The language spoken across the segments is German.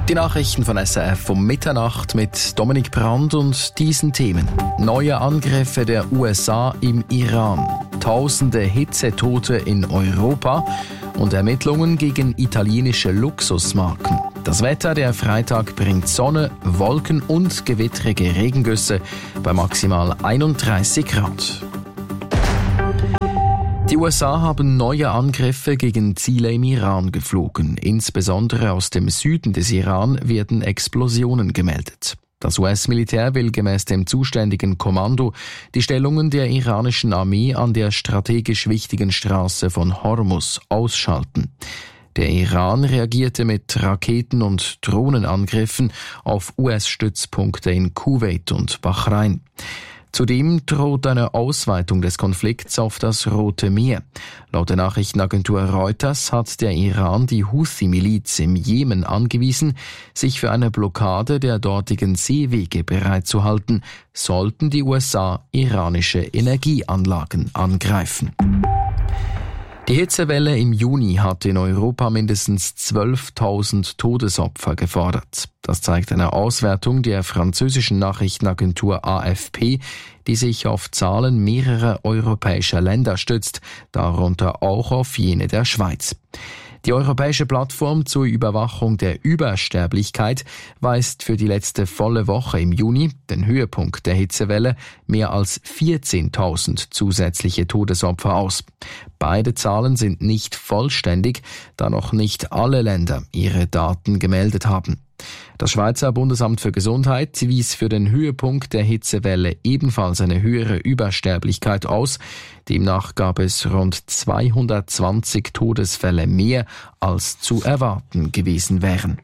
Die Nachrichten von SRF um Mitternacht mit Dominik Brand und diesen Themen. Neue Angriffe der USA im Iran, tausende Hitzetote in Europa und Ermittlungen gegen italienische Luxusmarken. Das Wetter, der Freitag bringt Sonne, Wolken und gewittrige Regengüsse bei maximal 31 Grad. Die USA haben neue Angriffe gegen Ziele im Iran geflogen. Insbesondere aus dem Süden des Iran werden Explosionen gemeldet. Das US-Militär will gemäß dem zuständigen Kommando die Stellungen der iranischen Armee an der strategisch wichtigen Straße von Hormuz ausschalten. Der Iran reagierte mit Raketen- und Drohnenangriffen auf US-Stützpunkte in Kuwait und Bahrain. Zudem droht eine Ausweitung des Konflikts auf das Rote Meer. Laut der Nachrichtenagentur Reuters hat der Iran die Houthi-Miliz im Jemen angewiesen, sich für eine Blockade der dortigen Seewege bereitzuhalten, sollten die USA iranische Energieanlagen angreifen. Die Hitzewelle im Juni hat in Europa mindestens 12.000 Todesopfer gefordert. Das zeigt eine Auswertung der französischen Nachrichtenagentur AFP, die sich auf Zahlen mehrerer europäischer Länder stützt, darunter auch auf jene der Schweiz. Die Europäische Plattform zur Überwachung der Übersterblichkeit weist für die letzte volle Woche im Juni, den Höhepunkt der Hitzewelle, mehr als 14.000 zusätzliche Todesopfer aus. Beide Zahlen sind nicht vollständig, da noch nicht alle Länder ihre Daten gemeldet haben. Das Schweizer Bundesamt für Gesundheit wies für den Höhepunkt der Hitzewelle ebenfalls eine höhere Übersterblichkeit aus. Demnach gab es rund 220 Todesfälle mehr, als zu erwarten gewesen wären.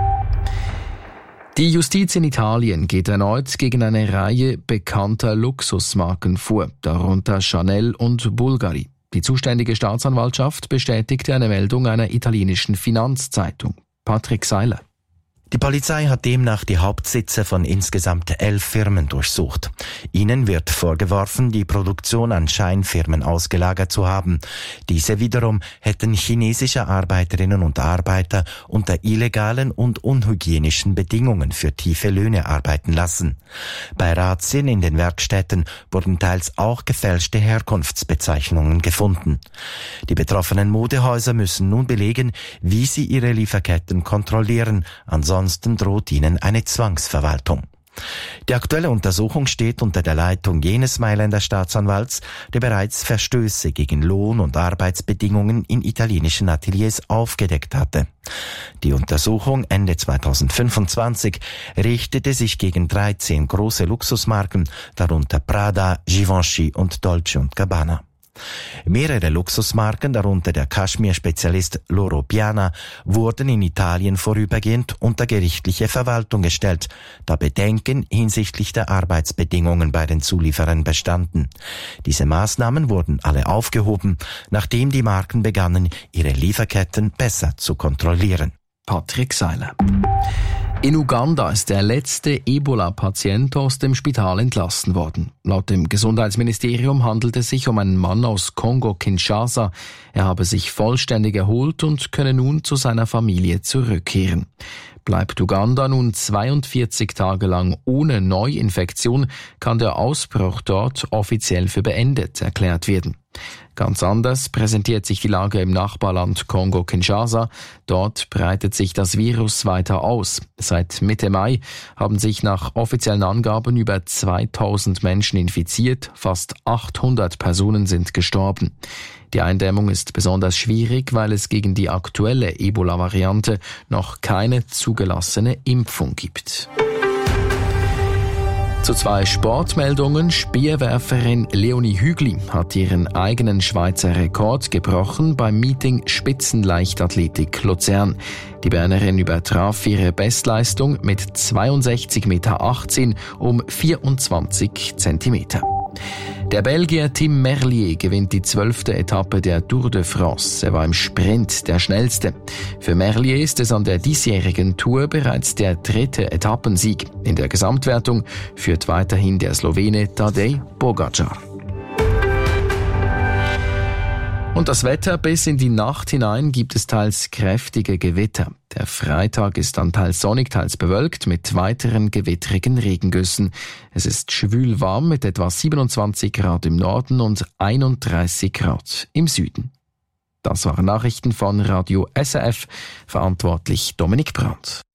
Die Justiz in Italien geht erneut gegen eine Reihe bekannter Luxusmarken vor, darunter Chanel und Bulgari. Die zuständige Staatsanwaltschaft bestätigte eine Meldung einer italienischen Finanzzeitung. Patrick Seiler. Die Polizei hat demnach die Hauptsitze von insgesamt 11 Firmen durchsucht. Ihnen wird vorgeworfen, die Produktion an Scheinfirmen ausgelagert zu haben. Diese wiederum hätten chinesische Arbeiterinnen und Arbeiter unter illegalen und unhygienischen Bedingungen für tiefe Löhne arbeiten lassen. Bei Razzien in den Werkstätten wurden teils auch gefälschte Herkunftsbezeichnungen gefunden. Die betroffenen Modehäuser müssen nun belegen, wie sie ihre Lieferketten kontrollieren, ansonsten droht ihnen eine Zwangsverwaltung. Die aktuelle Untersuchung steht unter der Leitung jenes Mailänder Staatsanwalts, der bereits Verstöße gegen Lohn- und Arbeitsbedingungen in italienischen Ateliers aufgedeckt hatte. Die Untersuchung Ende 2025 richtete sich gegen 13 große Luxusmarken, darunter Prada, Givenchy und Dolce & Gabbana. Mehrere Luxusmarken, darunter der Kaschmir-Spezialist Loro Piana, wurden in Italien vorübergehend unter gerichtliche Verwaltung gestellt, da Bedenken hinsichtlich der Arbeitsbedingungen bei den Zulieferern bestanden. Diese Maßnahmen wurden alle aufgehoben, nachdem die Marken begannen, ihre Lieferketten besser zu kontrollieren. Patrick Seiler. In Uganda ist der letzte Ebola-Patient aus dem Spital entlassen worden. Laut dem Gesundheitsministerium handelt es sich um einen Mann aus Kongo-Kinshasa. Er habe sich vollständig erholt und könne nun zu seiner Familie zurückkehren. Bleibt Uganda nun 42 Tage lang ohne Neuinfektion, kann der Ausbruch dort offiziell für beendet erklärt werden. Ganz anders präsentiert sich die Lage im Nachbarland Kongo-Kinshasa. Dort breitet sich das Virus weiter aus. Seit Mitte Mai haben sich nach offiziellen Angaben über 2000 Menschen infiziert, fast 800 Personen sind gestorben. Die Eindämmung ist besonders schwierig, weil es gegen die aktuelle Ebola-Variante noch keine zugelassene Impfung gibt. Zu 2 Sportmeldungen. Speerwerferin Leonie Hügli hat ihren eigenen Schweizer Rekord gebrochen beim Meeting Spitzenleichtathletik Luzern. Die Bernerin übertraf ihre Bestleistung mit 62,18 Meter um 24 Zentimeter. Der Belgier Tim Merlier gewinnt die 12. Etappe der Tour de France. Er war im Sprint der schnellste. Für Merlier ist es an der diesjährigen Tour bereits der 3. Etappensieg. In der Gesamtwertung führt weiterhin der Slowene Tadej Pogačar. Und das Wetter: bis in die Nacht hinein gibt es teils kräftige Gewitter. Der Freitag ist dann teils sonnig, teils bewölkt mit weiteren gewittrigen Regengüssen. Es ist schwül warm mit etwa 27 Grad im Norden und 31 Grad im Süden. Das waren Nachrichten von Radio SRF, verantwortlich Dominik Brandt.